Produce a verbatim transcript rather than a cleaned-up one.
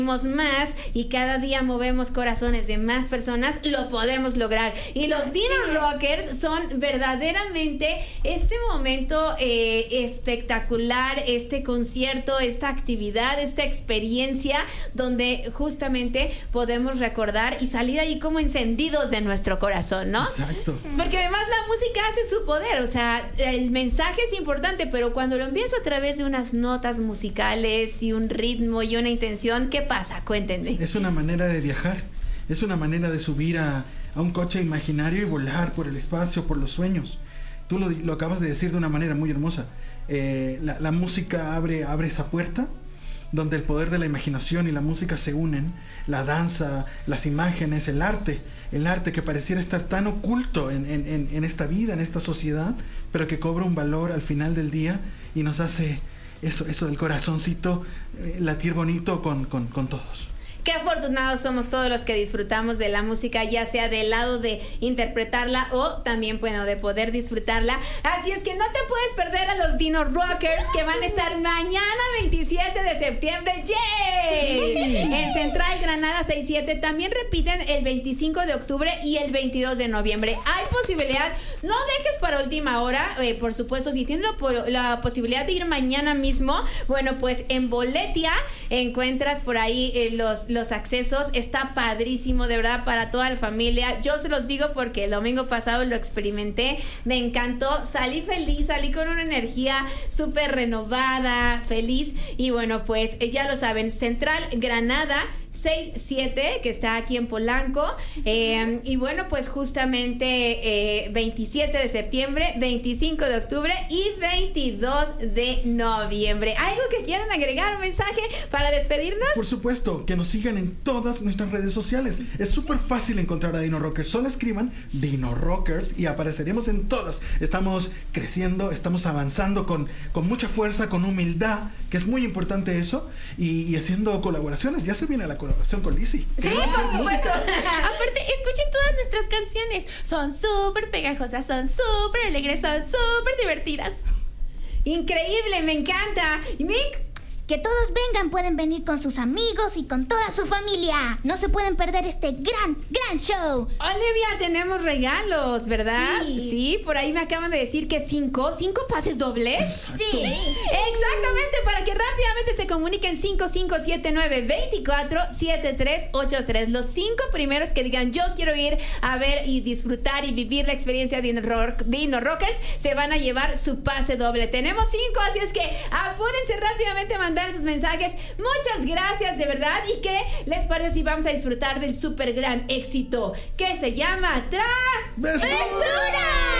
más y cada día movemos corazones de más personas, lo podemos lograr. Y los Dino Rockers son verdaderamente este momento eh, espectacular, este concierto, esta actividad, esta experiencia donde justamente podemos recordar y salir ahí como encendidos de nuestro corazón, ¿no? Exacto. Porque además la música hace su poder, o sea, el mensaje es importante, pero cuando lo envías a través de unas notas musicales y un ritmo y una intención, ¿qué pasa? Cuéntenme. Es una manera de viajar, es una manera de subir a, a un coche imaginario y volar por el espacio, por los sueños. Tú lo, lo acabas de decir de una manera muy hermosa. Eh, la, la música abre, abre esa puerta donde el poder de la imaginación y la música se unen. La danza, las imágenes, el arte, el arte que pareciera estar tan oculto en, en, en, en esta vida, en esta sociedad, pero que cobra un valor al final del día y nos hace eso, eso del corazoncito eh, latir bonito con, con, con todos. Qué afortunados somos todos los que disfrutamos de la música, ya sea del lado de interpretarla o también, bueno, de poder disfrutarla. Así es que no te puedes perder a los Dino Rockers, que van a estar mañana veintisiete de septiembre. ¡Yay! En Central Granada sesenta y siete. También repiten el veinticinco de octubre y el veintidós de noviembre. Hay posibilidad, no dejes para última hora, eh, por supuesto, si tienes la, la posibilidad de ir mañana mismo, bueno, pues en Boletia encuentras por ahí eh, los los accesos. Está padrísimo, de verdad, para toda la familia. Yo se los digo porque el domingo pasado lo experimenté, me encantó, salí feliz, salí con una energía súper renovada, feliz. Y bueno, pues ya lo saben, Central Granada sesenta y siete, que está aquí en Polanco. Eh, y bueno, pues justamente eh, veintisiete de septiembre, veinticinco de octubre y veintidós de noviembre. ¿Algo que quieran agregar, un mensaje para despedirnos? Por supuesto, que nos sigan en todas nuestras redes sociales. Es súper fácil encontrar a Dino Rockers. Solo escriban Dino Rockers y apareceremos en todas. Estamos creciendo, estamos avanzando con, con mucha fuerza, con humildad, que es muy importante eso, y, y haciendo colaboraciones. Ya se viene la colaboración con Lizzy. Sí, por supuesto. Aparte, escuchen todas nuestras canciones. Son súper pegajosas, son súper alegres, son súper divertidas. Increíble, me encanta. ¿Y Mick? Que todos vengan, pueden venir con sus amigos y con toda su familia. No se pueden perder este gran, gran show. Olivia, tenemos regalos, ¿verdad? Sí. Sí, por ahí me acaban de decir que cinco, cinco pases dobles. Exacto. Sí. Exactamente, para que rápidamente se comuniquen cinco cinco siete nueve, veinticuatro, setenta y tres ochenta y tres. Los cinco primeros que digan yo quiero ir a ver y disfrutar y vivir la experiencia de Dino, Rock, Dino Rockers se van a llevar su pase doble. Tenemos cinco, así es que apúrense rápidamente a mandar sus mensajes. Muchas gracias, de verdad. ¿Y qué les parece si vamos a disfrutar del súper gran éxito que se llama Travesura?